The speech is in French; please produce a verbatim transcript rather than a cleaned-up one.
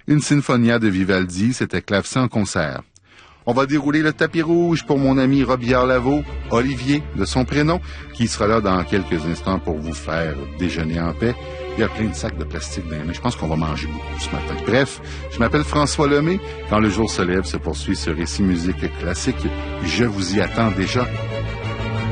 une Sinfonia de Vivaldi, c'était Clavecin en concert. On va dérouler le tapis rouge pour mon ami Robillard-Lavaux, Olivier de son prénom, qui sera là dans quelques instants pour vous faire déjeuner en paix. Il y a plein de sacs de plastique dans les mains. Je pense qu'on va manger beaucoup ce matin. Bref, je m'appelle François Lemay. Quand le jour se lève, se poursuit ce récit musique classique. Je vous y attends déjà.